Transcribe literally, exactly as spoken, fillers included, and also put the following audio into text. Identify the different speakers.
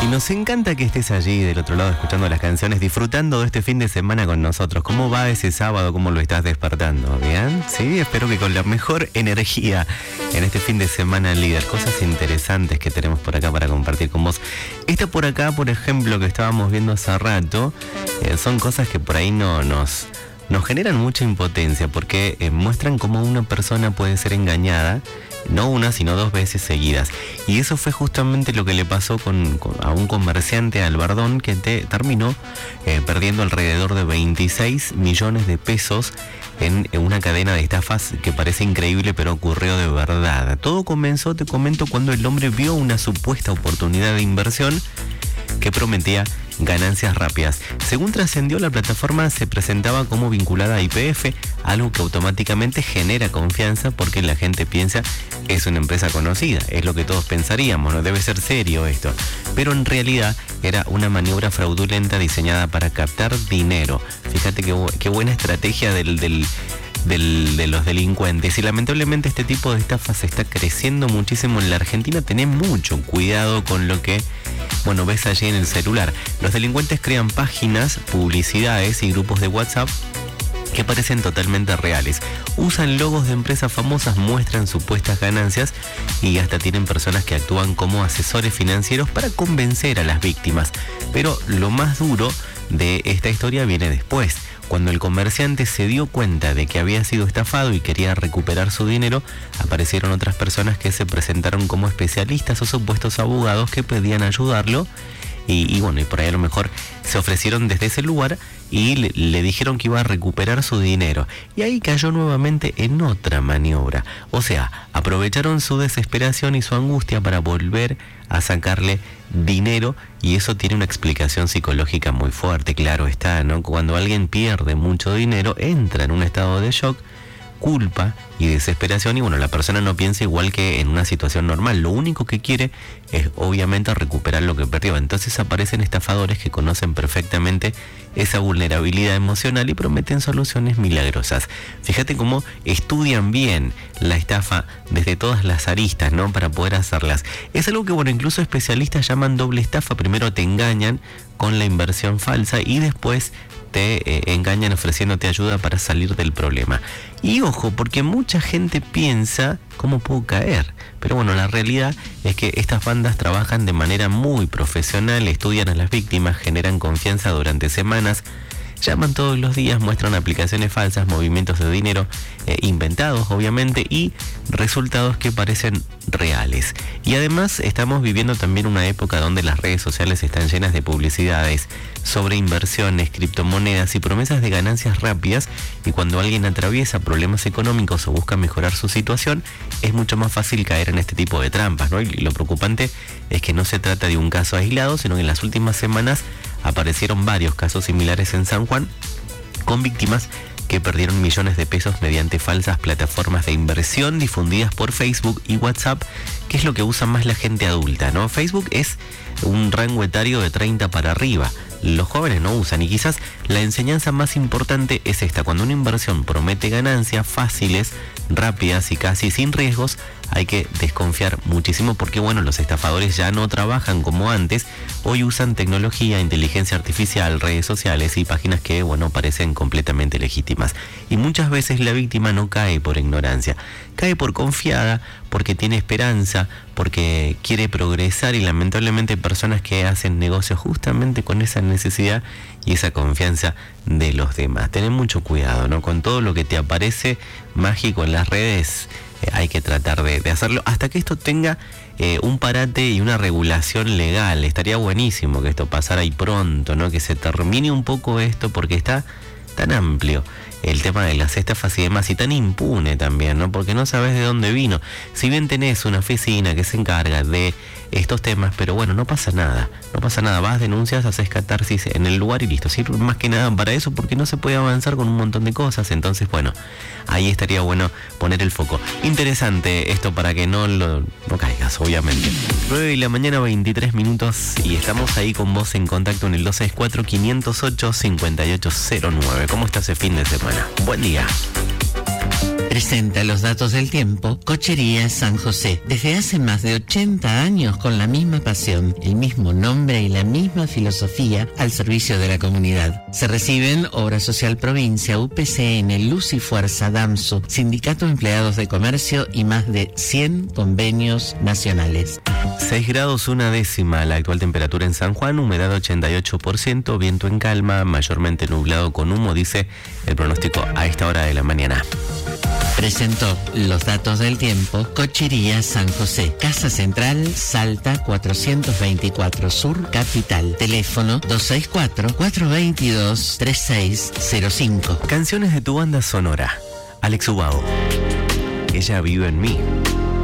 Speaker 1: Y nos encanta que estés allí del otro lado escuchando las canciones, disfrutando de este fin de semana con nosotros. ¿Cómo va ese sábado? ¿Cómo lo estás despertando? ¿Bien? Sí, espero que con la mejor energía en este fin de semana líder. Cosas interesantes que tenemos por acá para compartir con vos. Esta por acá, por ejemplo, que estábamos viendo hace rato, eh, son cosas que por ahí no nos... nos generan mucha impotencia porque eh, muestran cómo una persona puede ser engañada, no una, sino dos veces seguidas. Y eso fue justamente lo que le pasó con, con, a un comerciante Albardón que te, terminó eh, perdiendo alrededor de veintiséis millones de pesos en, en una cadena de estafas que parece increíble, pero ocurrió de verdad. Todo comenzó, te comento, cuando el hombre vio una supuesta oportunidad de inversión que prometía ganancias rápidas. Según trascendió, la plataforma se presentaba como vinculada a Y P F, algo que automáticamente genera confianza porque la gente piensa que es una empresa conocida. Es lo que todos pensaríamos, no debe ser serio esto. Pero en realidad era una maniobra fraudulenta diseñada para captar dinero. Fíjate qué, qué buena estrategia del... del Del, de los delincuentes. Y lamentablemente este tipo de estafas está creciendo muchísimo en la Argentina. Tenés mucho cuidado con lo que, bueno, ves allí en el celular. Los delincuentes crean páginas, publicidades y grupos de WhatsApp que parecen totalmente reales. Usan logos de empresas famosas, muestran supuestas ganancias y hasta tienen personas que actúan como asesores financieros para convencer a las víctimas. Pero lo más duro de esta historia viene después. Cuando el comerciante se dio cuenta de que había sido estafado y quería recuperar su dinero, aparecieron otras personas que se presentaron como especialistas o supuestos abogados que pedían ayudarlo. Y, y bueno, y por ahí a lo mejor se ofrecieron desde ese lugar y le, le dijeron que iba a recuperar su dinero. Y ahí cayó nuevamente en otra maniobra. O sea, aprovecharon su desesperación y su angustia para volver a sacarle dinero, y eso tiene una explicación psicológica muy fuerte, claro está, ¿no? Cuando alguien pierde mucho dinero, entra en un estado de shock, culpa y desesperación, y bueno, la persona no piensa igual que en una situación normal. Lo único que quiere es obviamente recuperar lo que perdió. Entonces aparecen estafadores que conocen perfectamente esa vulnerabilidad emocional y prometen soluciones milagrosas. Fíjate cómo estudian bien la estafa desde todas las aristas, ¿no? Para poder hacerlas. Es algo que, bueno, incluso especialistas llaman doble estafa. Primero te engañan con la inversión falsa y después te eh, engañan ofreciéndote ayuda para salir del problema. Y ojo, porque mucha gente piensa, ¿cómo puedo caer? Pero bueno, la realidad es que estas bandas trabajan de manera muy profesional, estudian a las víctimas, generan confianza durante semanas, llaman todos los días, muestran aplicaciones falsas, movimientos de dinero eh, inventados obviamente, y resultados que parecen reales. Y además estamos viviendo también una época donde las redes sociales están llenas de publicidades sobre inversiones, criptomonedas y promesas de ganancias rápidas, y cuando alguien atraviesa problemas económicos o busca mejorar su situación, es mucho más fácil caer en este tipo de trampas, ¿no? Y lo preocupante es que no se trata de un caso aislado, sino que en las últimas semanas aparecieron varios casos similares en San Juan con víctimas que perdieron millones de pesos mediante falsas plataformas de inversión difundidas por Facebook y WhatsApp, que es lo que usa más la gente adulta, ¿no? Facebook es un rango etario de treinta para arriba. Los jóvenes no usan, y quizás la enseñanza más importante es esta: cuando una inversión promete ganancias fáciles, rápidas y casi sin riesgos, hay que desconfiar muchísimo porque, bueno, los estafadores ya no trabajan como antes. Hoy usan tecnología, inteligencia artificial, redes sociales y páginas que, bueno, parecen completamente legítimas. Y muchas veces la víctima no cae por ignorancia, cae por confiada, porque tiene esperanza, porque quiere progresar, y lamentablemente hay personas que hacen negocios justamente con esa necesidad y esa confianza de los demás. Ten mucho cuidado, ¿no? Con todo lo que te aparece mágico en las redes, eh, hay que tratar de, de hacerlo hasta que esto tenga eh, un parate y una regulación legal. Estaría buenísimo que esto pasara y pronto, ¿no? Que se termine un poco esto, porque está tan amplio el tema de las estafas y demás, y tan impune también, ¿no? Porque no sabes de dónde vino. Si bien tenés una oficina que se encarga de estos temas, pero bueno, no pasa nada, no pasa nada, vas, denuncias, haces catarsis en el lugar y listo. Sirve más que nada para eso, porque no se puede avanzar con un montón de cosas. Entonces, bueno, ahí estaría bueno poner el foco. Interesante esto para que no lo no caigas, obviamente. nueve de la mañana, veintitrés minutos, y estamos ahí con vos en contacto en el dos seis cuatro, quinientos ocho, cincuenta y ocho cero nueve. ¿Cómo está ese fin de semana? Buen día.
Speaker 2: Presenta los datos del tiempo Cochería San José. Desde hace más de ochenta años con la misma pasión, el mismo nombre y la misma filosofía al servicio de la comunidad. Se reciben Obra Social Provincia, U P C N, Luz y Fuerza, DAMSU, Sindicato de Empleados de Comercio y más de cien convenios nacionales.
Speaker 1: seis grados una décima la actual temperatura en San Juan, humedad ochenta y ocho por ciento, viento en calma, mayormente nublado con humo, dice el pronóstico a esta hora de la mañana.
Speaker 2: Presentó los datos del tiempo Cochería San José. Casa Central, Salta cuatrocientos veinticuatro Sur, Capital. Teléfono dos seis cuatro, cuatro dos dos, tres seis cero cinco.
Speaker 1: Canciones de tu banda sonora. Alex Ubago. Ella vive en mí.